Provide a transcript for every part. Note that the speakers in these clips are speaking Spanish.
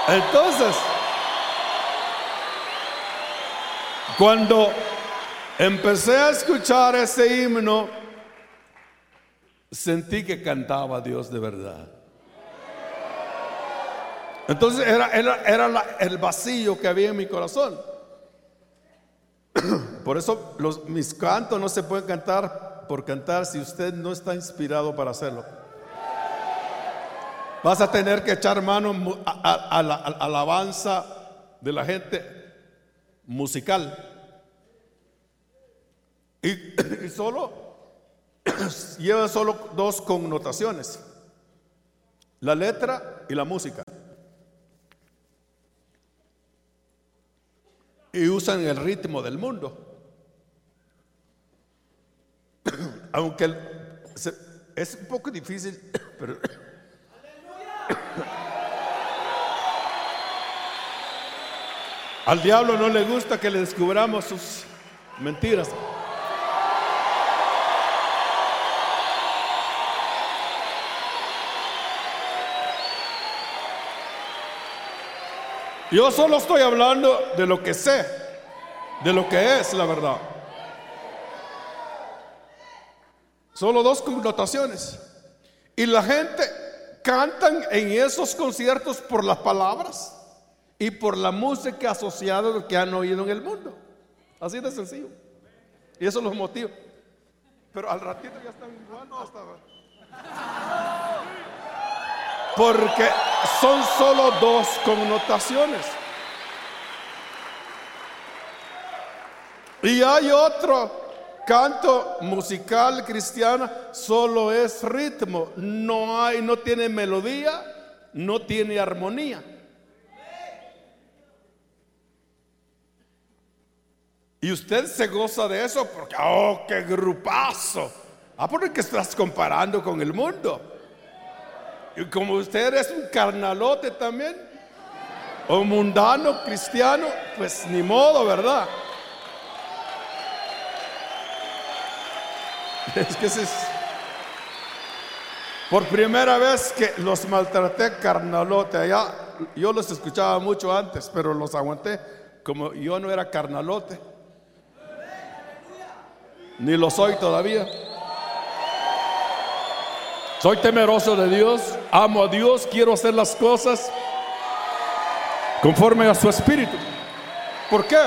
Entonces, cuando empecé a escuchar ese himno, sentí que cantaba a Dios de verdad. Entonces era el vacío que había en mi corazón. Por eso mis cantos no se pueden cantar por cantar si usted no está inspirado para hacerlo. Vas a tener que echar mano a la alabanza de la gente musical. Y solo lleva solo dos connotaciones: la letra y la música. Y usan el ritmo del mundo. Aunque es un poco difícil, pero al diablo no le gusta que le descubramos sus mentiras. Yo solo estoy hablando de lo que sé, de lo que es la verdad. Solo dos connotaciones. Y la gente cantan en esos conciertos por las palabras y por la música asociada a lo que han oído en el mundo. Así de sencillo. Y eso los motiva. Pero al ratito ya están igual, no hasta... Porque son solo dos connotaciones. Y hay otro canto musical cristiano, solo es ritmo, no tiene melodía, no tiene armonía. Y usted se goza de eso porque, oh, qué grupazo. Porque estás comparando con el mundo. Y como usted es un carnalote también, o mundano cristiano, pues ni modo, ¿verdad? Es que por primera vez que los maltraté carnalote allá. Yo los escuchaba mucho antes, pero los aguanté. Como yo no era carnalote, ni lo soy todavía. Soy temeroso de Dios, amo a Dios, quiero hacer las cosas conforme a su espíritu. ¿Por qué?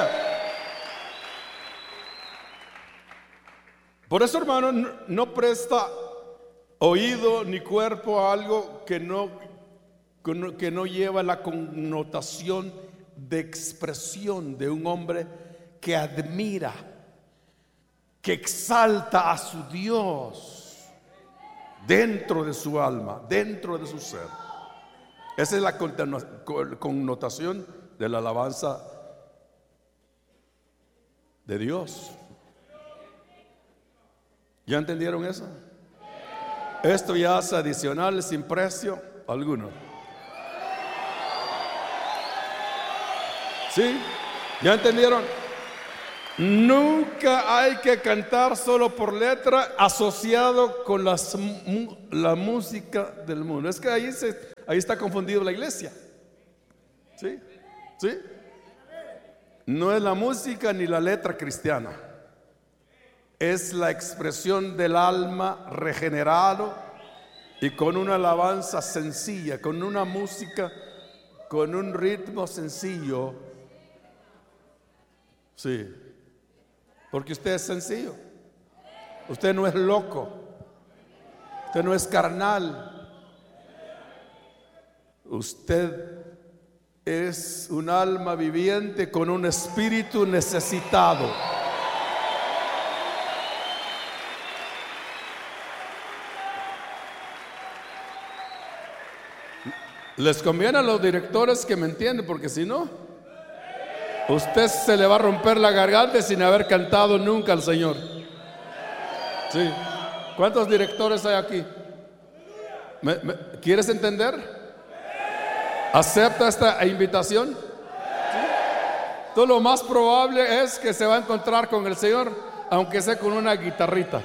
Por eso, hermano, no presta oído ni cuerpo a algo que no lleva la connotación de expresión de un hombre que admira, que exalta a su Dios dentro de su alma, dentro de su ser. Esa es la connotación de la alabanza de Dios. ¿Ya entendieron eso? Esto ya es adicional, sin precio alguno. ¿Sí? ¿Ya entendieron? Nunca hay que cantar solo por letra asociado con la música del mundo. Es que ahí está confundido la iglesia. ¿Sí? ¿Sí? No es la música ni la letra cristiana. Es la expresión del alma regenerado y con una alabanza sencilla, con una música, con un ritmo sencillo. Sí. Porque usted es sencillo. Usted no es loco. Usted no es carnal. Usted es un alma viviente con un espíritu necesitado. Les conviene a los directores que me entienden, porque si no, usted se le va a romper la garganta sin haber cantado nunca al Señor. Sí. ¿Cuántos directores hay aquí? ¿Quieres entender? ¿Acepta esta invitación? ¿Sí? Todo lo más probable es que se va a encontrar con el Señor, aunque sea con una guitarrita.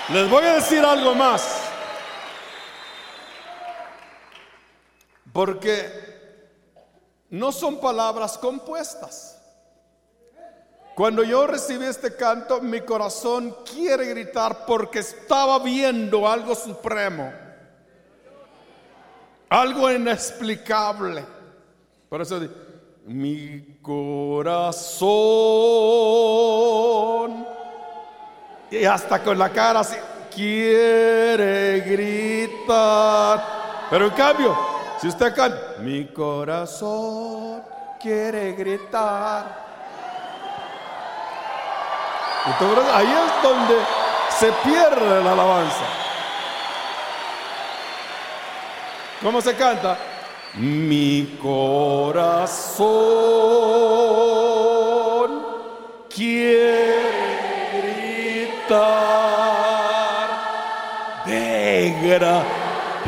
Les voy a decir algo más. Porque no son palabras compuestas. Cuando yo recibí este canto, mi corazón quiere gritar porque estaba viendo algo supremo, algo inexplicable. Por eso digo, mi corazón, y hasta con la cara así, quiere gritar. Pero en cambio, si usted canta, mi corazón quiere gritar, entonces ahí es donde se pierde la alabanza. ¿Cómo se canta? Mi corazón quiere gritar de